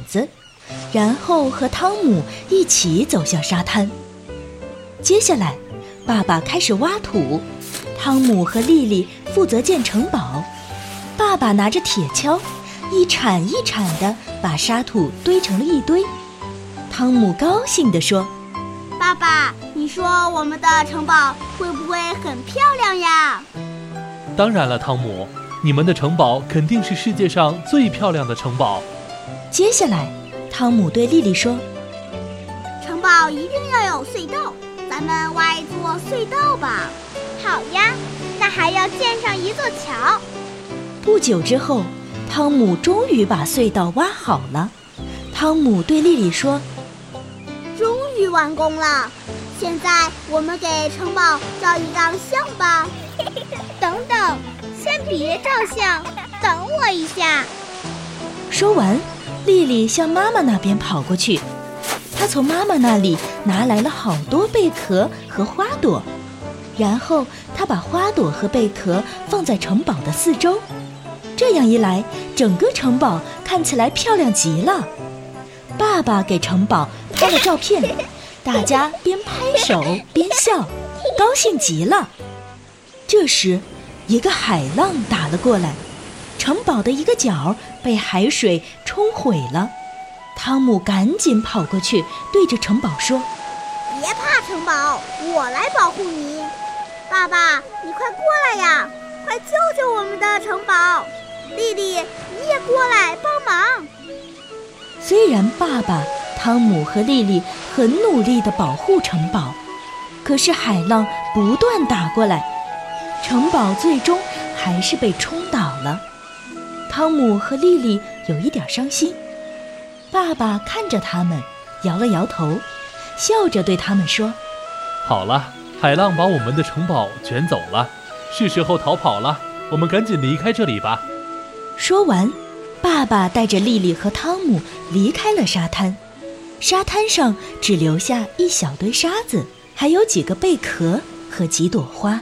子，然后和汤姆一起走向沙滩。接下来，爸爸开始挖土，汤姆和莉莉负责建城堡。爸爸拿着铁锹，一铲一铲地把沙土堆成了一堆。汤姆高兴地说：“ 爸爸，你说我们的城堡会不会很漂亮呀？” 当然了，汤姆，你们的城堡肯定是世界上最漂亮的城堡。 接下来，汤姆对莉莉说：“ 城堡一定要有隧道，咱们挖一座隧道吧。” 好呀，那还要建上一座桥。 不久之后，汤姆终于把隧道挖好了。汤姆对莉莉说：“ 终于完工了，现在我们给城堡照一张相吧。” 等等，先别照相，等我一下。 说完，莉莉向妈妈那边跑过去。她从妈妈那里拿来了好多贝壳和花朵，然后她把花朵和贝壳放在城堡的四周。这样一来，整个城堡看起来漂亮极了。爸爸给城堡拍了照片，大家边拍手边笑，高兴极了。这时，一个海浪打了过来，城堡的一个角被海水冲毁了。汤姆赶紧跑过去，对着城堡说：“ 别怕，城堡，我来保护你。爸爸，你快过来呀，快救救我们的城堡！莉莉，你也过来帮忙。” 虽然爸爸、汤姆和莉莉很努力地保护城堡，可是海浪不断打过来，城堡最终还是被冲倒了。汤姆和莉莉有一点伤心。爸爸看着他们，摇了摇头，笑着对他们说：“ 好了，海浪把我们的城堡卷走了，是时候逃跑了，我们赶紧离开这里吧。” 说完，爸爸带着莉莉和汤姆离开了沙滩。沙滩上只留下一小堆沙子，还有几个贝壳和几朵花。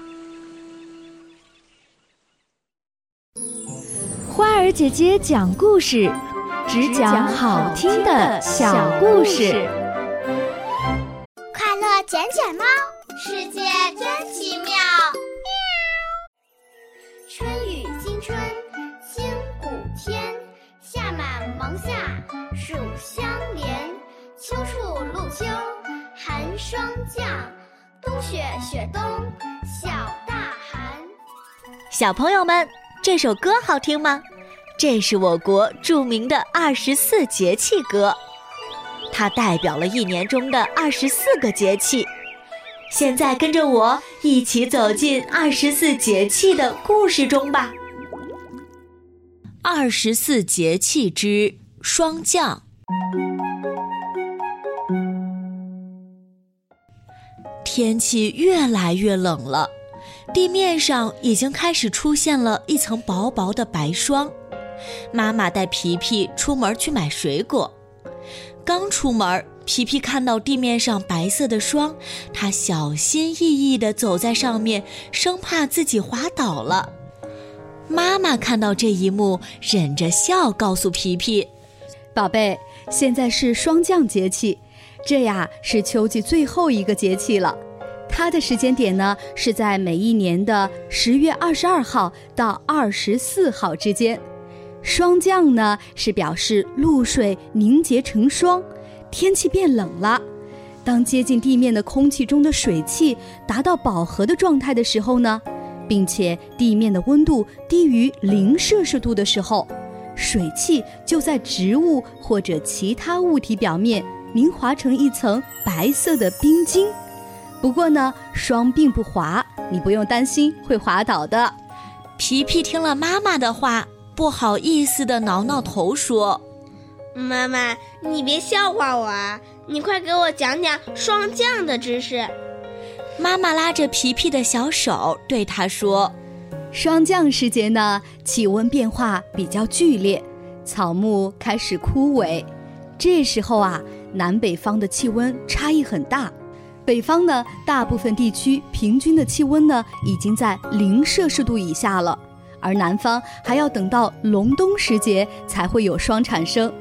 花儿姐姐讲故事，只讲好听的小故事。 快乐捡捡猫，世界真奇妙。春雨惊春，清谷天，夏满芒夏，暑相连。秋处露秋，寒霜降，冬雪雪冬，小大寒。 小朋友们，这首歌好听吗？这是我国著名的24节气歌，它代表了一年中的24个节气。现在跟着我一起走进24节气的故事中吧。24节气之霜降。天气越来越冷了，地面上已经开始出现了一层薄薄的白霜。妈妈带皮皮出门去买水果，刚出门，皮皮看到地面上白色的霜，他小心翼翼地走在上面，生怕自己滑倒了。妈妈看到这一幕，忍着笑告诉皮皮：“ 宝贝，现在是霜降节气，这呀是秋季最后一个节气了。它的时间点呢是在每一年的10月22号到24号之间。霜降呢是表示露水凝结成霜，天气变冷了。当接近地面的空气中的水汽达到饱和的状态的时候呢，并且地面的温度低于0摄氏度的时候，水汽就在植物或者其他物体表面凝滑成一层白色的冰晶。不过呢，霜并不滑，你不用担心会滑倒的。” 皮皮听了妈妈的话，不好意思地挠挠头说：“ 妈妈，你别笑话我啊，你快给我讲讲霜降的知识。” 妈妈拉着皮皮的小手对他说：“ 霜降时节呢，气温变化比较剧烈，草木开始枯萎。这时候啊，南北方的气温差异很大。北方呢，大部分地区平均的气温呢，已经在0摄氏度以下了，而南方还要等到隆冬时节才会有霜产生。